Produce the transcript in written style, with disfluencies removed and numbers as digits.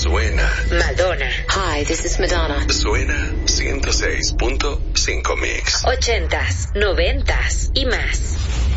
Suena. Madonna. Hi, this is Madonna. Suena 106.5 Mix. 80s, 90s y más.